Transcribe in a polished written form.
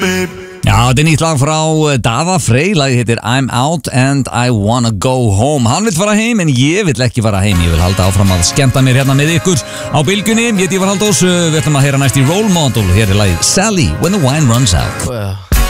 Já, þetta nýtt lag frá Daða Frey. Lagið heitir I'm Out and I Wanna Go Home. Hann vill fara heim en ég vill ekki fara heim. Ég vil halda áfram að skemmta mér hérna með ykkur á bylgjunni. Ég heiti Ívar Halldórs. Við ætlum að heyra næst í Role Model. Hér er lagið Sally When the Wine Runs Out.